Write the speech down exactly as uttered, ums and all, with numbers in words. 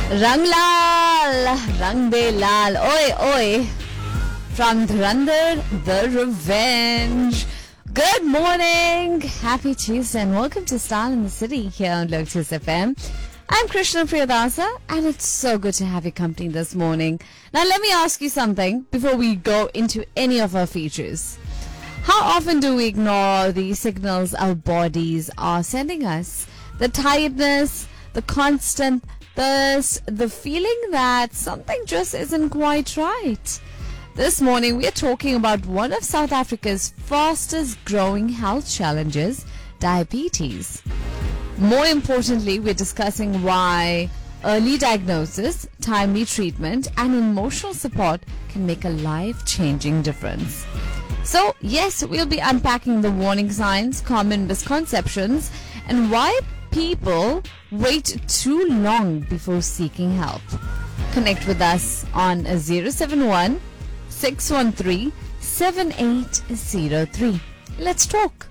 Rang Lal, Rang De Lal, Oi Oi, from Dhurandhar, The Revenge. Good morning, happy Tuesday, and welcome to Style in the City here on Lotus F M. I'm Krishna Priyadasa, and it's so good to have your company this morning. Now, let me ask you something before we go into any of our features. How often do we ignore the signals our bodies are sending us? The tiredness, the constant thirst, the feeling that something just isn't quite right. This morning, we are talking about one of South Africa's fastest growing health challenges, diabetes. More importantly, we're discussing why early diagnosis, timely treatment, and emotional support can make a life-changing difference. So, yes, we'll be unpacking the warning signs, common misconceptions, and why people wait too long before seeking help. Connect with us on zero seven one, six one three, seven eight zero three. Let's talk.